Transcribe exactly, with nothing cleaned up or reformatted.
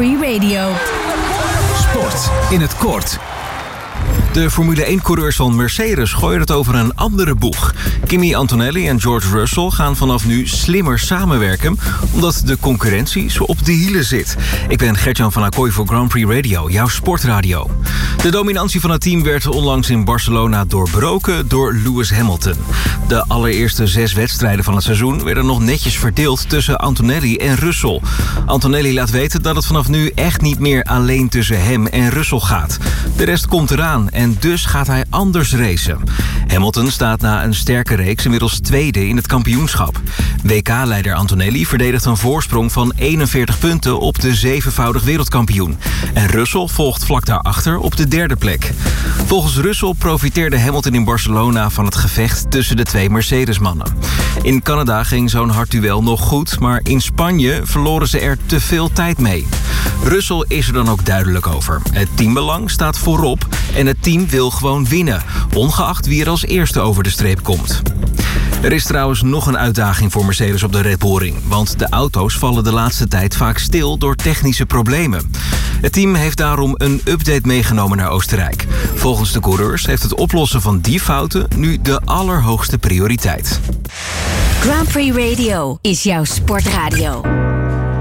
Prix Radio. Sport in het kort. De Formule één-coureurs van Mercedes gooien het over een andere boeg. Kimi Antonelli en George Russell gaan vanaf nu slimmer samenwerken, omdat de concurrentie zo op de hielen zit. Ik ben Gert-Jan van Acquoy voor Grand Prix Radio, jouw sportradio. De dominantie van het team werd onlangs in Barcelona doorbroken door Lewis Hamilton. De allereerste zes wedstrijden van het seizoen werden nog netjes verdeeld tussen Antonelli en Russell. Antonelli laat weten dat het vanaf nu echt niet meer alleen tussen hem en Russell gaat. De rest komt eraan en dus gaat hij anders racen. Hamilton staat na een sterke reeks inmiddels tweede in het kampioenschap. W K-leider Antonelli verdedigt een voorsprong van eenenveertig punten op de zevenvoudig wereldkampioen. En Russell volgt vlak daarachter op de derde plek. Volgens Russell profiteerde Hamilton in Barcelona van het gevecht tussen de twee Mercedes-mannen. In Canada ging zo'n hard duel nog goed, maar in Spanje verloren ze er te veel tijd mee. Russell is er dan ook duidelijk over. Het teambelang staat voorop en het team wil gewoon winnen, ongeacht wie er als eerste over de streep komt. Er is trouwens nog een uitdaging voor Mercedes op de Red Bull Ring, want de auto's vallen de laatste tijd vaak stil door technische problemen. Het team heeft daarom een update meegenomen naar Oostenrijk. Volgens de coureurs heeft het oplossen van die fouten nu de allerhoogste prioriteit. Grand Prix Radio is jouw sportradio.